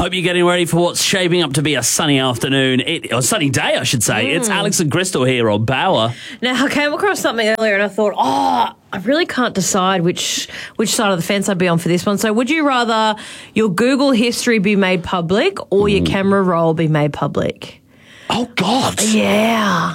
Hope you're getting ready for what's shaping up to be a sunny afternoon, or sunny day, I should say. It's Alex and Crystal here on Power. Now, I came across something earlier and I thought, I really can't decide which side of the fence I'd be on for this one. So would you rather your Google history be made public or your camera roll be made public? Oh, God. Yeah.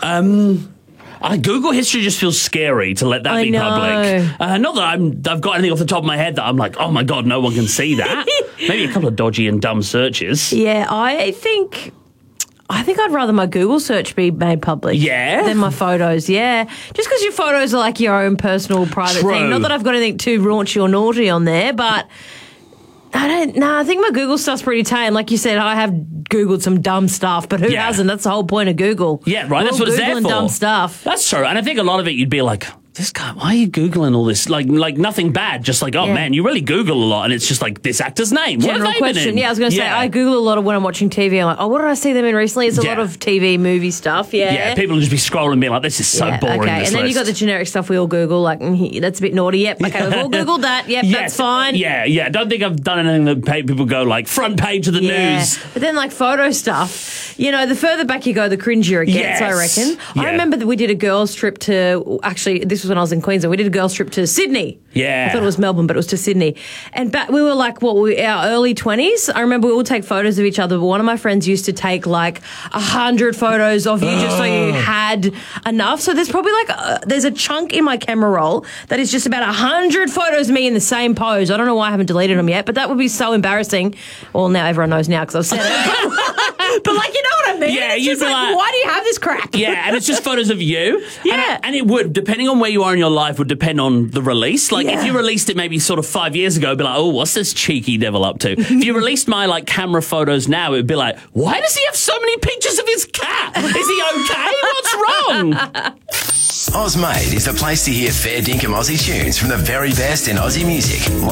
Google history just feels scary to let that be public. Not that I've got anything off the top of my head that I'm like, oh, my God, no one can see that. Maybe a couple of dodgy and dumb searches. Yeah, I think I'd rather my Google search be made public than my photos, Just because your photos are like your own personal private thing. Not that I've got anything too raunchy or naughty on there, but I think my Google stuff's pretty tame. Like you said, I have Googled some dumb stuff, but who hasn't? That's the whole point of Google. Yeah, right, that's what it's there for. Googling dumb stuff. That's true, and I think a lot of it you'd be like, this guy, why are you Googling all this? Like nothing bad, just like, man, you really Google a lot, and it's just like, this actor's name. General what have they question. been in? Yeah, I was going to say, I Google a lot of when I'm watching TV. I'm like, what did I see them in recently? It's a lot of TV, movie stuff, Yeah, people will just be scrolling and being like, this is so boring, okay. And then you got the generic stuff we all Google, like, that's a bit naughty. Yep, okay, we've all Googled that. Yep, that's fine. Yeah. Don't think I've done anything that people go, like, front page of the news. But then, like, photo stuff, the further back you go, the cringier it gets, I reckon. Yeah. I remember that we did a girls' trip to, actually, this was when I was in Queensland, we did a girls' trip to Sydney. Yeah. I thought it was Melbourne, but it was to Sydney. And we were like, our early 20s. I remember we all take photos of each other, but one of my friends used to take like 100 photos of you just so you had enough. So there's probably there's a chunk in my camera roll that is just about 100 photos of me in the same pose. I don't know why I haven't deleted them yet, but that would be so embarrassing. Well, now everyone knows now because I've said it. But like, you know what I mean? Yeah, it's just like, why do you have this crap? Yeah, and it's just photos of you. Yeah. And it would, depending on where you are in your life, would depend on the release. Like, if you released it maybe sort of 5 years ago, it'd be like, oh, what's this cheeky devil up to? If you released my, like, camera photos now, it would be like, why does he have so many pictures of his cat? Is he okay? What's wrong? Ozmade is the place to hear fair dinkum Aussie tunes from the very best in Aussie music.